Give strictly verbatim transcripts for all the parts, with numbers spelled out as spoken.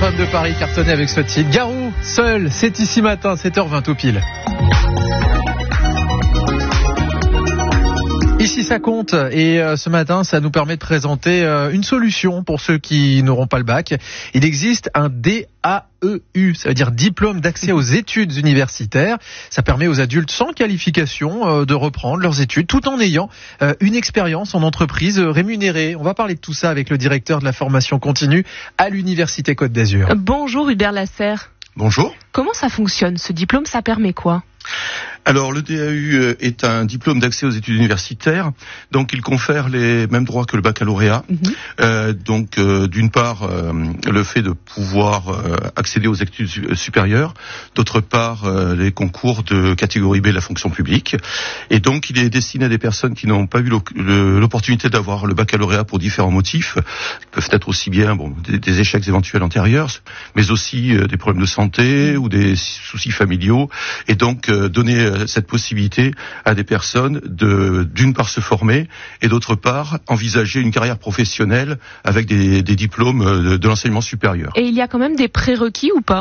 Notre-Dame de Paris cartonnait avec ce titre. Garou, seul, c'est ici matin, sept heures vingt tout pile. Ici ça compte et euh, ce matin ça nous permet de présenter euh, une solution pour ceux qui n'auront pas le bac. Il existe un D A E U, ça veut dire diplôme d'accès aux études universitaires. Ça permet aux adultes sans qualification euh, de reprendre leurs études tout en ayant euh, une expérience en entreprise rémunérée. On va parler de tout ça avec le directeur de la formation continue à l'Université Côte d'Azur. Bonjour Hubert Lasserre. Bonjour. Comment ça fonctionne ce diplôme, ça permet quoi ? Alors, le D A U est un diplôme d'accès aux études universitaires, donc il confère les mêmes droits que le baccalauréat. Mmh. Euh, donc, euh, d'une part, euh, le fait de pouvoir euh, accéder aux études supérieures, d'autre part, euh, les concours de catégorie B de la fonction publique. Et donc, il est destiné à des personnes qui n'ont pas eu l'opportunité d'avoir le baccalauréat pour différents motifs, peuvent être aussi bien bon, des, des échecs éventuels antérieurs, mais aussi euh, des problèmes de santé ou des soucis familiaux, et donc euh, donner cette possibilité à des personnes de, d'une part, se former et d'autre part, envisager une carrière professionnelle avec des, des diplômes de, de l'enseignement supérieur. Et il y a quand même des prérequis ou pas ?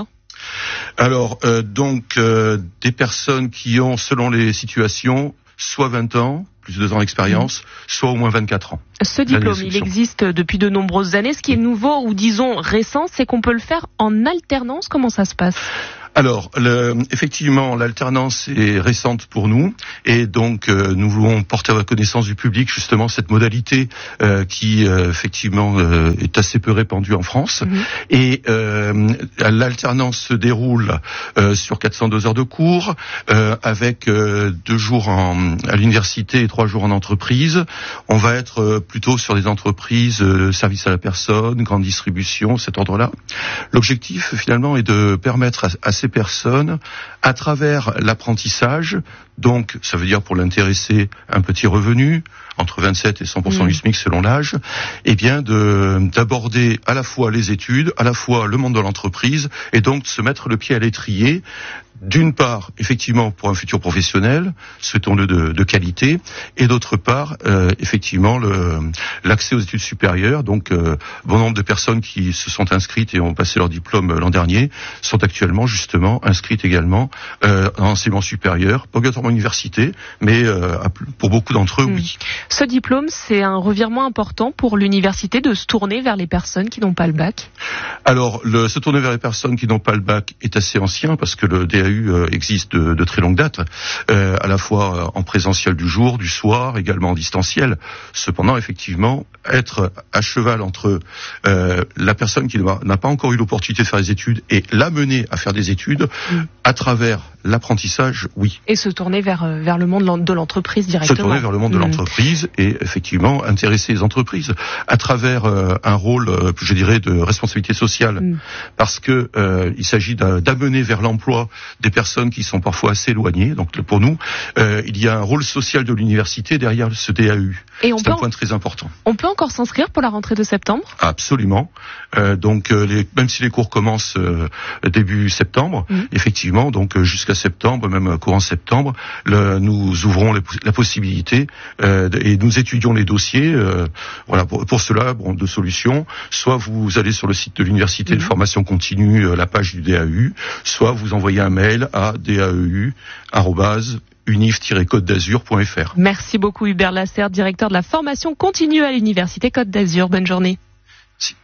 Alors, euh, donc, euh, des personnes qui ont, selon les situations, soit vingt ans, plus de deux ans d'expérience, mmh. soit au moins vingt-quatre ans. Ce diplôme, il existe depuis de nombreuses années. Ce qui est nouveau, ou disons récent, c'est qu'on peut le faire en alternance. Comment ça se passe ? Alors, le, effectivement, l'alternance est récente pour nous et donc euh, nous voulons porter à la connaissance du public justement cette modalité euh, qui euh, effectivement euh, est assez peu répandue en France. Mmh. Et euh, l'alternance se déroule euh, sur quatre cent deux heures de cours euh, avec euh, deux jours en, à l'université et trois jours en entreprise. On va être euh, plutôt sur des entreprises, euh, services à la personne, grande distribution, cet ordre-là. L'objectif finalement est de permettre à, à ces personnes, à travers l'apprentissage, donc ça veut dire pour l'intéresser un petit revenu, entre vingt-sept et cent pour cent mmh. du SMIC selon l'âge, et bien de d'aborder à la fois les études, à la fois le monde de l'entreprise, et donc de se mettre le pied à l'étrier. D'une part, effectivement, pour un futur professionnel, souhaitons-le de, de qualité, et d'autre part, euh, effectivement, le, l'accès aux études supérieures. Donc, euh, bon nombre de personnes qui se sont inscrites et ont passé leur diplôme l'an dernier sont actuellement justement inscrites également euh, en enseignement supérieur, pas obligatoirement université, mais euh, pour beaucoup d'entre eux, mmh. oui. Ce diplôme, c'est un revirement important pour l'université de se tourner vers les personnes qui n'ont pas le bac. Alors, le, se tourner vers les personnes qui n'ont pas le bac est assez ancien parce que le D A U existe de, de très longue date, euh, à la fois en présentiel du jour, du soir, également en distanciel. Cependant, effectivement, être à cheval entre euh, la personne qui n'a pas encore eu l'opportunité de faire des études et l'amener à faire des études, mmh. à travers l'apprentissage, oui. Et se tourner vers, vers le monde de l'entreprise directement. Se tourner vers le monde mmh. de l'entreprise et effectivement intéresser les entreprises à travers euh, un rôle, euh, je dirais, de responsabilité sociale, mmh. parce que euh, il s'agit d'amener vers l'emploi des personnes qui sont parfois assez éloignées. Donc pour nous, euh, il y a un rôle social de l'université derrière ce D A U. Et on C'est peut un point très important. On peut encore s'inscrire pour la rentrée de septembre ? Absolument. Euh, donc euh, les, même si les cours commencent euh, début septembre, mmh. effectivement, donc euh, jusqu'à septembre, même courant septembre, le, nous ouvrons les, la possibilité euh, et nous étudions les dossiers. Euh, voilà, pour, pour cela, bon, deux solutions. Soit vous allez sur le site de l'université mmh. de formation continue, euh, la page du D A U, soit vous envoyez un mail à d a e u arobase unif tiret côte d'azur point f r. Merci beaucoup Hubert Lasserre, directeur de la formation continue à l'Université Côte d'Azur. Bonne journée. Si.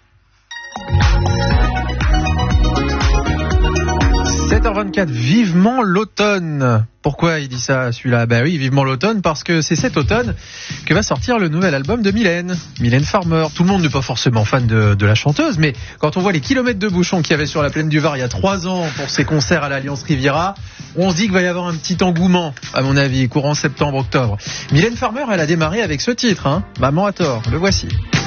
sept heures vingt-quatre, vivement l'automne. Pourquoi il dit ça, celui-là ? Ben oui, vivement l'automne, parce que c'est cet automne que va sortir le nouvel album de Mylène, Mylène Farmer. Tout le monde n'est pas forcément fan de, de la chanteuse, mais quand on voit les kilomètres de bouchons qu'il y avait sur la plaine du Var il y a trois ans pour ses concerts à l'Alliance Riviera, on se dit qu'il va y avoir un petit engouement, à mon avis, courant septembre-octobre. Mylène Farmer, elle a démarré avec ce titre, hein, Maman a tort, le voici.